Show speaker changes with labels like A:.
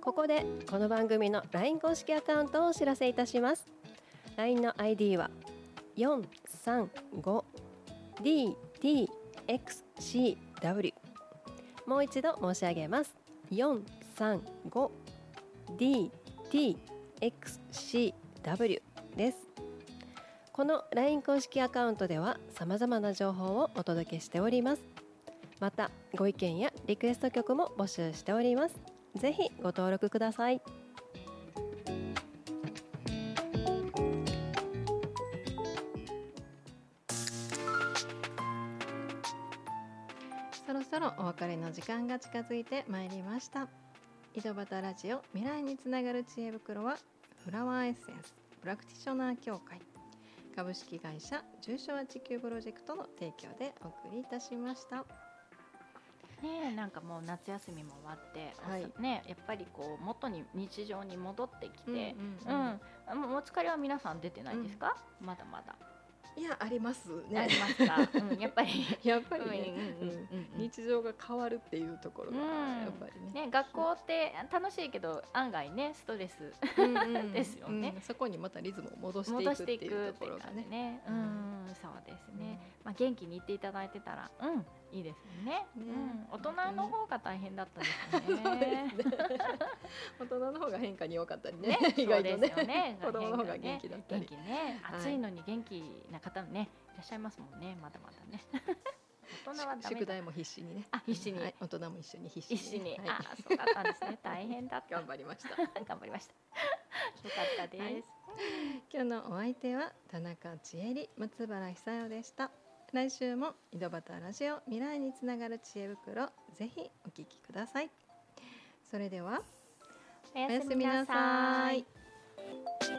A: ここでこの番組の LINE 公式アカウントをお知らせいたします。 LINE の ID は 435DTXCW。 もう一度申し上げます。 435DTXCW です。この LINE 公式アカウントでは様々な情報をお届けしております。またご意見やリクエスト曲も募集しております。ぜひご登録ください。
B: そろそろお別れの時間が近づいてまいりました。井戸端ラジオ未来につながる知恵袋はフラワーエッセンスプラクティショナー協会株式会社重症化地球プロジェクトの提供でお送りいたしました。
C: ね、なんかもう夏休みも終わって、
B: はい
C: ね、やっぱりこう元に日常に戻ってきて、もうお疲れは皆さん出てないですか？まだまだ
B: いやありますね。
C: ありますか？やっぱり
B: やっぱりね、日常が変わるっていうところがやっぱりね、
C: 学校って楽しいけど案外ねストレスですよね。
B: そこにまたリズムを戻していくっていうところがね。
C: そうですね。元気に言っていただいてたらいいですよね。大人の方が大変だったですね。
B: 大人の方が変化に多かったりね。意外とね。子供の方が元気だったり。
C: 暑いのに元気な方ねいらっしゃいますもんね。まだまだね。大人はダメだ。
B: 宿題も必死にね。
C: 必死に。
B: 大人も一緒に必死に。
C: そうだったんですね。大変だった。
B: 頑張りました。
C: 頑張りました。よかったです。
B: 今日のお相手は田中千恵里、松原久代でした。来週も井戸端ラジオ未来につながる知恵袋、ぜひお聞きください。それでは
C: おやすみなさい。